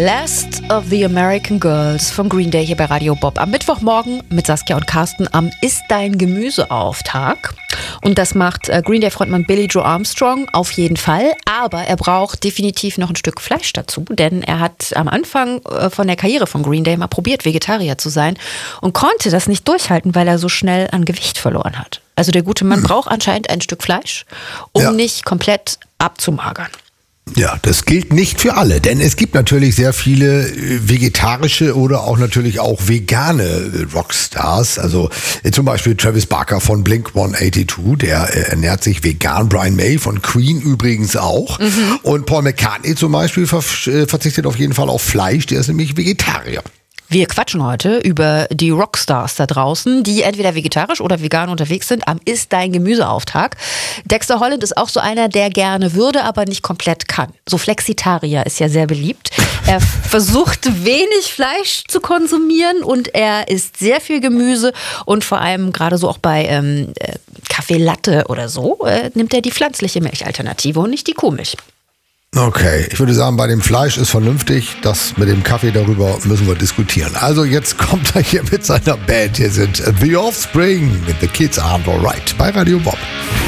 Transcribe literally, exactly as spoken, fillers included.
Last of the American Girls von Green Day hier bei Radio Bob. Am Mittwochmorgen mit Saskia und Carsten am Ist dein Gemüse auf Tag. Und das macht Green Day-Frontmann Billie Joe Armstrong auf jeden Fall. Aber er braucht definitiv noch ein Stück Fleisch dazu, denn er hat am Anfang von der Karriere von Green Day mal probiert, Vegetarier zu sein und konnte das nicht durchhalten, weil er so schnell an Gewicht verloren hat. Also der gute Mann hm. braucht anscheinend ein Stück Fleisch, um ja. nicht komplett abzumagern. Ja, das gilt nicht für alle, denn es gibt natürlich sehr viele vegetarische oder auch natürlich auch vegane Rockstars. Also zum Beispiel Travis Barker von Blink hundertzweiundachtzig, der ernährt sich vegan. Brian May von Queen übrigens auch. Mhm. Und Paul McCartney zum Beispiel verzichtet auf jeden Fall auf Fleisch, der ist nämlich Vegetarier. Wir quatschen heute über die Rockstars da draußen, die entweder vegetarisch oder vegan unterwegs sind am Ist dein Gemüseauftag. Dexter Holland ist auch so einer, der gerne würde, aber nicht komplett kann. So Flexitarier ist ja sehr beliebt. Er versucht wenig Fleisch zu konsumieren und er isst sehr viel Gemüse und vor allem gerade so auch bei ähm, Kaffee Latte oder so äh, nimmt er die pflanzliche Milchalternative und nicht die Kuhmilch. Okay, ich würde sagen, bei dem Fleisch ist vernünftig, das mit dem Kaffee, darüber müssen wir diskutieren. Also jetzt kommt er hier mit seiner Band, hier sind The Offspring mit The Kids Aren't Alright bei Radio Bob.